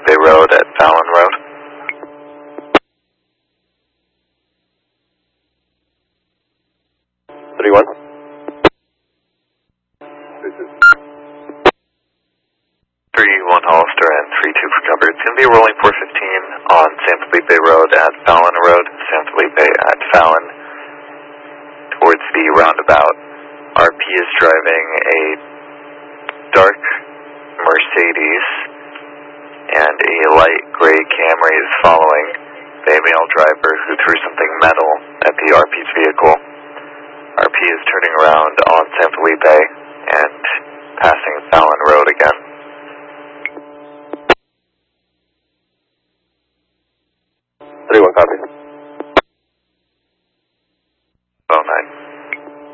Bay Road at Fallon Road. Three one Hollister and 3-2 for cover. It's going to be a rolling 415 on San Felipe Road at Fallon Road, San Felipe at Fallon, towards the roundabout. RP is driving a dark Mercedes, and a light gray Camry is following the male driver who threw something metal at the RP's vehicle. RP is turning around on San Felipe and passing Fallon Road again.